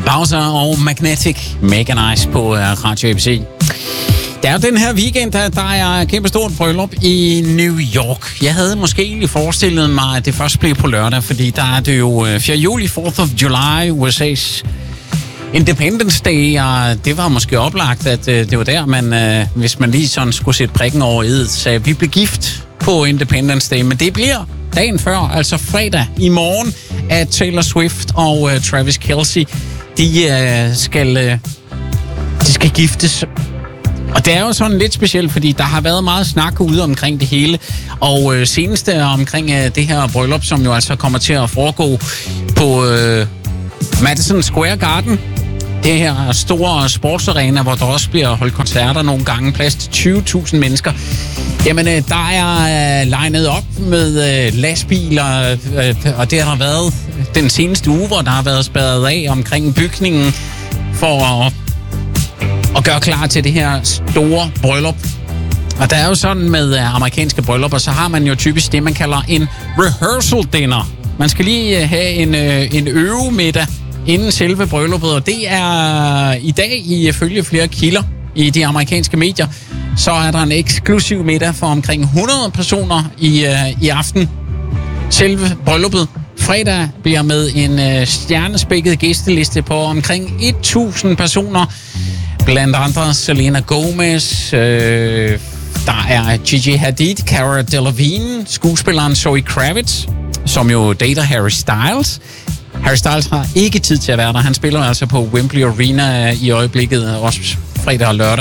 Bowser og Magnetic Mega Nice på Radio ABC. Det er jo den her weekend, der er et kæmpe stort bryllup i New York. Jeg havde måske egentlig forestillet mig, at det først blev på lørdag, fordi der er det jo 4. juli, 4th of July, USA's Independence Day, og det var måske oplagt, at det var der, men hvis man lige sådan skulle sætte prikken over i'et, så vi blev gift på Independence Day, men det bliver dagen før, altså fredag i morgen, at Taylor Swift og Travis Kelce, de skal giftes. Og det er jo sådan lidt specielt, fordi der har været meget snak ude omkring det hele. Og seneste omkring det her bryllup, som jo altså kommer til at foregå på Madison Square Garden. Det her store sportsarena, hvor der også bliver holdt koncerter nogle gange, plads til 20.000 mennesker. Jamen, der er legnet op med lastbiler, og det har været den seneste uge, hvor der har været spærret af omkring bygningen for at gøre klar til det her store bryllup. Og der er jo sådan med amerikanske bryllupper, så har man jo typisk det, man kalder en rehearsal dinner. Man skal lige have en øvemiddag inden selve brylluppet, og det er i dag, ifølge flere kilder i de amerikanske medier, så er der en eksklusiv middag for omkring 100 personer i aften. Selve brylluppet fredag bliver med en stjernespækket gæsteliste på omkring 1.000 personer. Blandt andre Selena Gomez, der er Gigi Hadid, Cara Delevingne, skuespilleren Zoe Kravitz, som jo dater Harry Styles. Harry Styles har ikke tid til at være der. Han spiller altså på Wembley Arena i øjeblikket, også fredag og lørdag.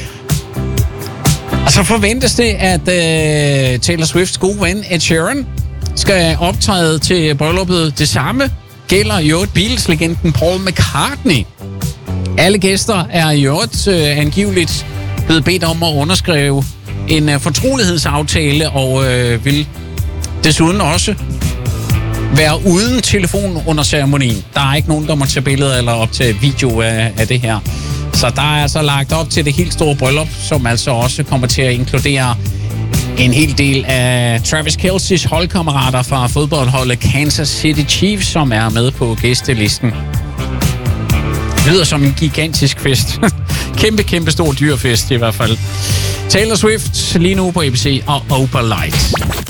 Og så forventes det, at Taylor Swifts gode ven Ed Sheeran skal optræde til brylluppet. Det samme gælder jo Beatles-legenden Paul McCartney. Alle gæster er i øvrigt angiveligt blevet bedt om at underskrive en fortrolighedsaftale og vil desuden også være uden telefon under ceremonien. Der er ikke nogen, der må tage billeder eller optage video af det her. Så der er altså lagt op til det helt store bryllup, som altså også kommer til at inkludere en hel del af Travis Kelce's holdkammerater fra fodboldholdet Kansas City Chiefs, som er med på gæstelisten. Det lyder som en gigantisk fest. Kæmpe stor dyrfest i hvert fald. Taylor Swift lige nu på ABC og Opalite.